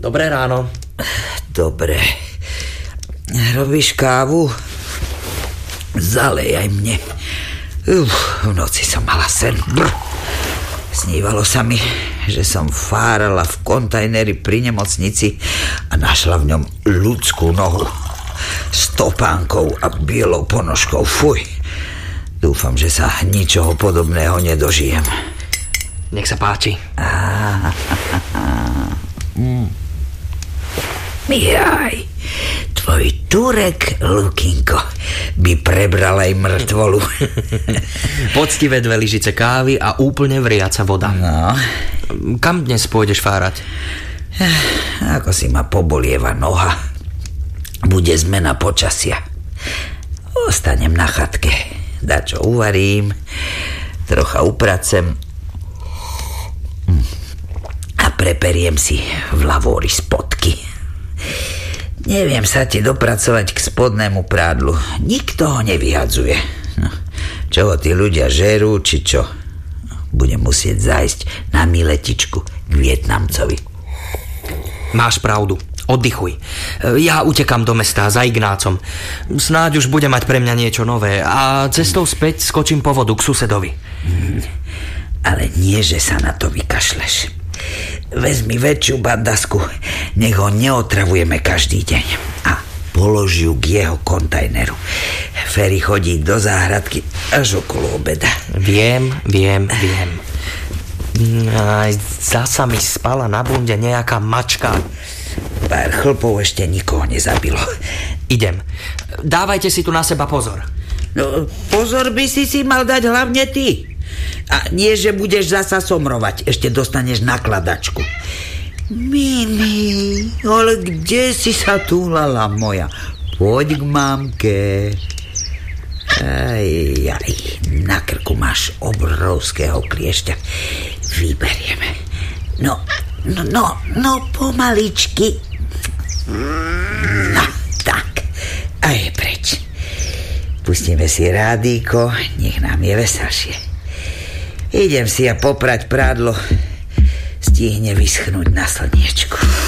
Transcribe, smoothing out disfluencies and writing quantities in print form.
Dobré ráno. Dobre. Robíš kávu? Zalej aj mne. V noci som mala sen. Snívalo sa mi, že som fárala v kontajneri pri nemocnici a našla v ňom ľudskú nohu s topánkou a bielou ponožkou. Fuj. Dúfam, že sa ničoho podobného nedožijem. Nech sa páči. Jaj, tvoj Turek, Lukinko, by prebral aj mŕtvolu. Poctivé 2 lyžice kávy a úplne vriaca voda. No. Kam dnes pôjdeš fárať? Ako si ma pobolieva noha. Bude zmena počasia. Ostanem na chatke. Dačo uvarím, trocha upracem a preperiem si v lavóri spodky. Neviem sa ti dopracovať k spodnému prádlu. Nikto ho nevyhadzuje. Čo ho tí ľudia žerú, či čo? Budem musieť zájsť na miletičku k Vietnamcovi. Máš pravdu. Oddychuj. Ja utekam do mesta za Ignácom. Snáď už bude mať pre mňa niečo nové a cestou späť skočím po vodu k susedovi. Ale nie, že sa na to vykašleš. Vezmi väčšiu bandasku, nech ho neotravujeme každý deň a polož ju k jeho kontajneru. Ferry chodí do záhradky až okolo obeda. Viem. Zasa mi spala na bunde nejaká mačka. Pár chlpov ešte nikoho nezabilo. Idem. Dávajte si tu na seba pozor. No, pozor by si mal dať hlavne ty. A nie, že budeš zasa somrovať. Ešte dostaneš nakladačku. Mini, ale kde si sa túlala moja? Poď k mamke. Aj, na krku máš obrovského kliešťa. Vyberieme. No, pomaličky. No, tak. A je preč. Pustíme si rádíko, nech nám je veselšie. Idem si ja poprať prádlo. Stihne vyschnúť na slniečku.